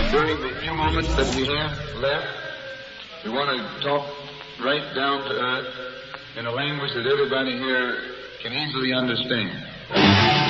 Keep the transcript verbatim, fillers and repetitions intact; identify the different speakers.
Speaker 1: During the few moments that we have left, we want to talk right down to earth in a language that everybody here can easily understand.